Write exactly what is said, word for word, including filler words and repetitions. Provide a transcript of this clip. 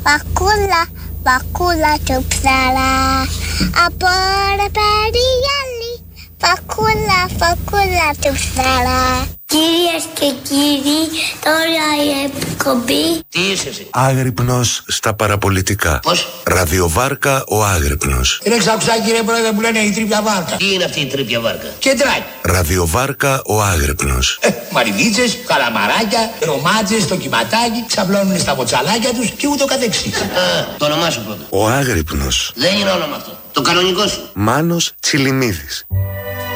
Βακούλα, βακούλα του ψαρά. Από ρε περιγυαλί. Βακούλα, βακούλα του ψαρά. Κυρίες και κύριοι, τώρα η εκπομπή. Τι είσαι εσύ? Άγρυπνος στα παραπολιτικά. Πώς? Ραδιοβάρκα ο Άγρυπνος. Είναι ξακουσά κύριε πρόεδρε που λένε η τρίπια βάρκα. Τι είναι αυτή η τρίπια βάρκα? Κεντράκι. Ραδιοβάρκα ο Άγρυπνος. Ε, μαριδίτσες, καλαμαράκια, ρομάτζες, το κυματάκι, ξαπλώνουν στα ποτσαλάκια τους και ούτω καθεξής. Α, το όνομά σου πρώτα. Ο Άγρυπνος. Δεν είναι όνομα αυτό. Το κανονικό σου. Μάνος Τσιλιμίδης.